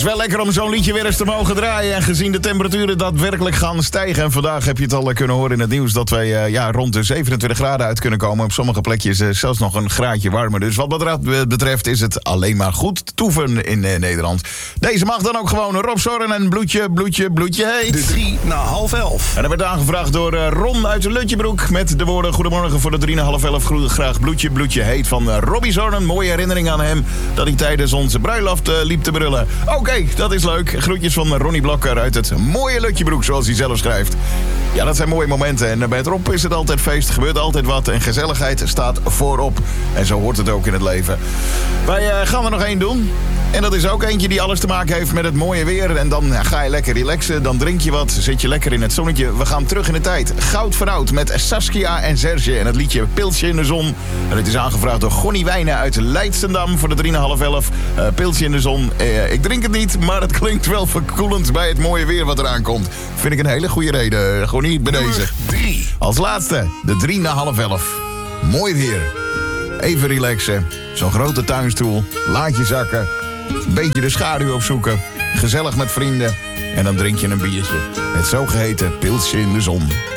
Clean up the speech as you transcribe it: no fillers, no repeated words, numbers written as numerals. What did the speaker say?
wel lekker om zo'n liedje weer eens te mogen draaien. En gezien de temperaturen daadwerkelijk gaan stijgen. En vandaag heb je het al kunnen horen in het nieuws dat wij rond de 27 graden uit kunnen komen. Op sommige plekjes zelfs nog een graadje warmer. Dus wat dat betreft is het alleen maar goed te toeven in Nederland. Deze mag dan ook gewoon Rob Zorn en bloedje heet. De 3 na half 11. En dat werd aangevraagd door Ron uit Lutjebroek met de woorden: goedemorgen voor de 3 na half 11. Graag bloedje heet van Robbie Zorn. Een mooie herinnering aan hem dat hij tijdens onze bruiloft liep te brullen. Oké, dat is leuk. Groetjes van Ronnie Blokker uit het mooie Lutjebroek, zoals hij zelf schrijft. Ja, dat zijn mooie momenten. En bij het Rob is het altijd feest, gebeurt altijd wat. En gezelligheid staat voorop. En zo hoort het ook in het leven. Wij gaan er nog één doen. En dat is ook eentje die alles te maken heeft met het mooie weer. En dan ga je lekker relaxen, dan drink je wat, zit je lekker in het zonnetje. We gaan terug in de tijd. Goud voor oud met Saskia en Serge. En het liedje Pilsje in de zon. En het is aangevraagd door Gonnie Wijnen uit Leidschendam voor de 3 na half 11. Pilsje in de zon. Ik drink het niet, maar het klinkt wel verkoelend bij het mooie weer wat eraan komt. Vind ik een hele goede reden. Gonnie, bij deze. 3. Als laatste, de 3 na half 11. Mooi weer. Even relaxen. Zo'n grote tuinstoel. Laat je zakken. Een beetje de schaduw opzoeken. Gezellig met vrienden. En dan drink je een biertje. Het zogeheten Pilsje in de zon.